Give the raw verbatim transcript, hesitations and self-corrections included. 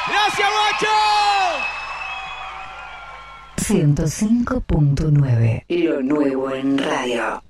¡Gracias, guacho! ciento cinco punto nueve. Lo nuevo en radio.